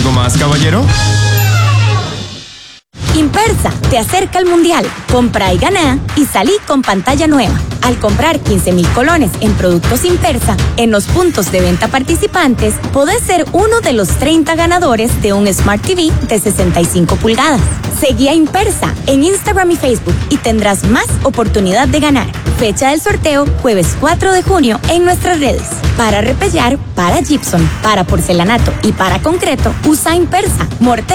¿Algo más, caballero? Impersa te acerca al Mundial. Compra y gana y salí con pantalla nueva. Al comprar 15,000 colones en productos Impersa en los puntos de venta participantes, podés ser uno de los 30 ganadores de un Smart TV de 65 pulgadas. Seguí a Impersa en Instagram y Facebook y tendrás más oportunidad de ganar. Fecha del sorteo, jueves 4 de junio en nuestras redes. Para repellar, para gypsum, para porcelanato y para concreto, usa Impersa. Mortero